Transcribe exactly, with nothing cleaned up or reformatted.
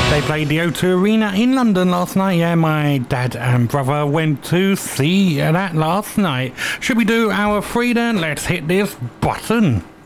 They played the O two Arena in London last night. Yeah, my dad and brother went to see that last night. Should we do our three then? Let's hit this button.